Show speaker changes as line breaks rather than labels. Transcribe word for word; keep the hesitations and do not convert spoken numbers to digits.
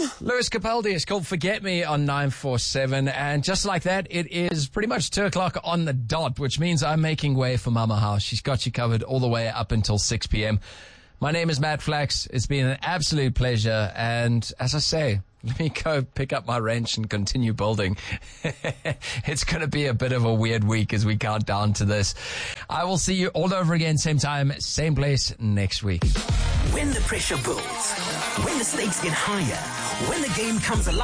Lewis Capaldi is called Forget Me on nine four seven. And just like that, it is pretty much two o'clock on the dot, which means I'm making way for Mama House. She's got you covered all the way up until six p.m. My name is Matt Flax. It's been an absolute pleasure. And as I say, let me go pick up my wrench and continue building. It's going to be a bit of a weird week as we count down to this. I will see you all over again, same time, same place next week.
When the pressure builds, when the stakes get higher, when the game comes alive.